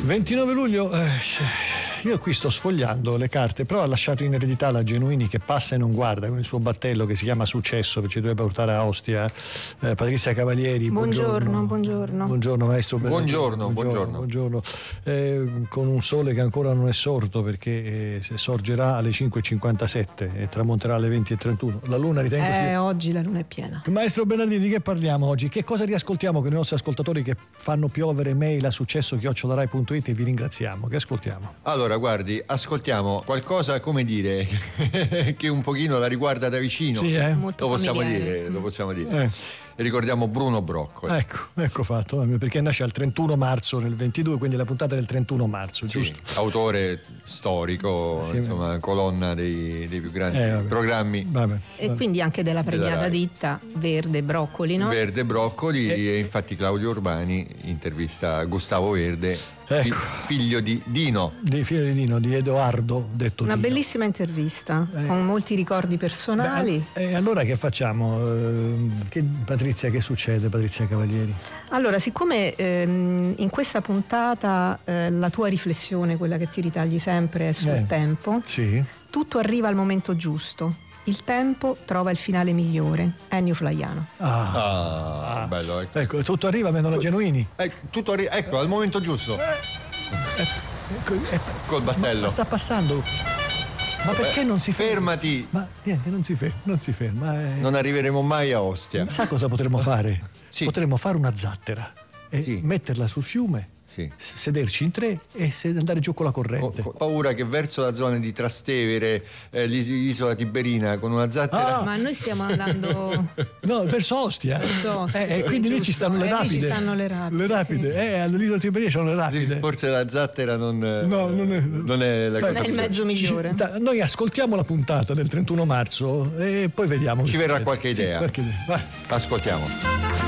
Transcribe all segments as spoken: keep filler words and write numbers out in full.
ventinove luglio, eh, io qui sto sfogliando le carte, però ha lasciato in eredità la Genuini che passa e non guarda con il suo battello che si chiama Successo, che ci dovrebbe portare a Ostia. eh, Patrizia Cavalieri, buongiorno, buongiorno. Buongiorno maestro Bernardini. Buongiorno, buongiorno. buongiorno. Eh, con un sole che ancora non è sorto perché eh, sorgerà alle cinque e cinquantasette e tramonterà alle venti e trentuno. La luna ritengo Eh, sia... oggi la luna è piena. Maestro Bernardini, di che parliamo oggi? Che cosa riascoltiamo con i nostri ascoltatori che fanno piovere mail a successo chiocciola rai punto it e vi ringraziamo? Che ascoltiamo? Allora, guardi, ascoltiamo qualcosa, come dire, che un pochino la riguarda da vicino. Sì, eh? Molto Lo possiamo familiare. dire, lo possiamo dire. Eh. E ricordiamo Bruno Broccoli. Ecco, ecco fatto, perché nasce al trentuno marzo nel ventidue, quindi la puntata del trentuno marzo, Sì, giusto? autore storico, Sì, insomma, colonna dei, dei più grandi Eh, vabbè. programmi. Vabbè, E vabbè. quindi anche della premiata Rai. ditta Verde Broccoli, no? Verde Broccoli Eh. e infatti Claudio Urbani intervista Gustavo Verde, Ecco. fi- figlio di Dino. Di figlio di Dino, di Edoardo, detto Una Dino. bellissima intervista Eh. con molti ricordi personali. E allora che facciamo? Eh, che- Patrizia, che succede, Patrizia Cavalieri? Allora, siccome ehm, in questa puntata eh, la tua riflessione, quella che ti ritagli sempre, è sul Eh. tempo, Sì. tutto arriva al momento giusto. Il tempo trova il finale migliore. Ennio Flaiano. Ah, Ah, bello, ecco. ecco, tutto arriva meno la Genuini. Eh, tutto arri- ecco, al momento giusto, Ecco, eh, col battello. ma sta passando. Ma perché non si ferma? Fermati, Ma niente, non si ferma, non si ferma. eh. non arriveremo mai a Ostia. Sa cosa potremmo fare? Sì. Potremmo fare una zattera e Sì. metterla sul fiume, Sì. s- sederci in tre e se- andare giù con la Ho corrente. ho paura che verso la zona di Trastevere, eh, l'is- l'isola Tiberina, con una zattera. Ah. Ma noi stiamo andando No, verso Ostia. Verso Ostia, Eh, eh, sì, quindi lì ci giusto. stanno le Eh, lì ci rapide. stanno le rapide, Le rapide. sì. Eh, all'isola Tiberia sono le rapide. Forse la zattera non, No, non è- non è la Beh, cosa è il più- mezzo migliore. Ci- da- noi ascoltiamo la puntata del trentuno marzo e poi vediamo. Ci che verrà succede. qualche Sì, idea. qualche idea. Vai. Ascoltiamo.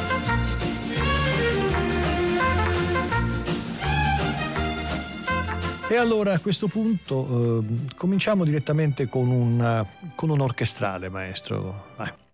E allora a questo punto eh, cominciamo direttamente con un, con un orchestrale, maestro. Vai.